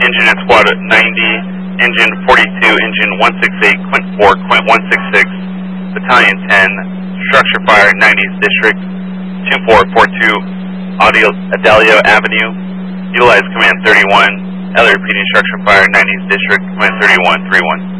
engine and squad 90, engine 42, engine 168, Quint 4, Quint 166, battalion 10, structure fire 90s district 2442, Adelio Avenue, utilize command 31, Elliot repeating structure fire 90s district, command 3131.